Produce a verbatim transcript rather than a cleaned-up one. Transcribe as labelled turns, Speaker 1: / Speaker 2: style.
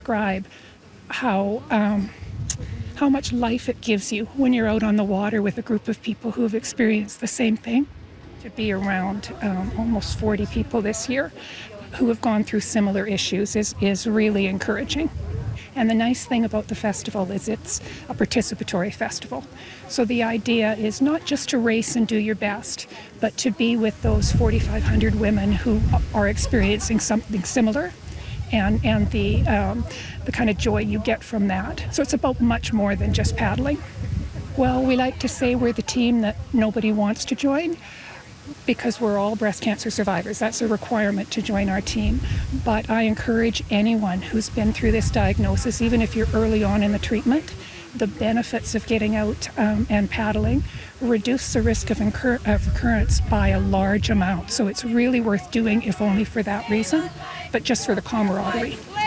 Speaker 1: describe how um, how much life it gives you when you're out on the water with a group of people who have experienced the same thing. To be around um, almost forty people this year who have gone through similar issues is, is really encouraging. And the nice thing about the festival is it's a participatory festival. So the idea is not just to race and do your best, but to be with those forty-five hundred women who are experiencing something similar, and, and the, um, the kind of joy you get from that. So it's about much more than just paddling. Well, we like to say we're the team that nobody wants to join, because we're all breast cancer survivors. That's a requirement to join our team. But I encourage anyone who's been through this diagnosis, even if you're early on in the treatment, the benefits of getting out um, and paddling reduce the risk of, incur- of recurrence by a large amount. So it's really worth doing, if only for that reason, but just for the camaraderie.